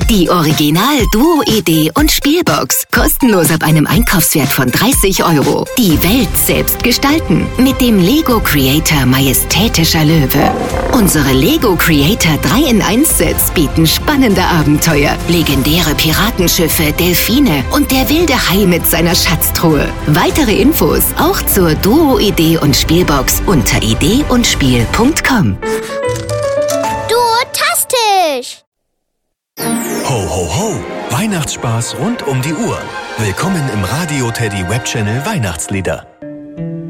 Die Original-Duo-Idee und Spielbox. Kostenlos ab einem Einkaufswert von 30 €. Die Welt selbst gestalten. Mit dem Lego Creator Majestätischer Löwe. Unsere Lego Creator 3-in-1-Sets bieten spannende Abenteuer. Legendäre Piratenschiffe, Delfine und der wilde Hai mit seiner Schatztruhe. Weitere Infos auch zur Duo-Idee und Spielbox unter ideeundspiel.com. Duotastisch! Ho, ho, ho! Weihnachtsspaß rund um die Uhr. Willkommen im Radio Teddy Web Channel Weihnachtslieder.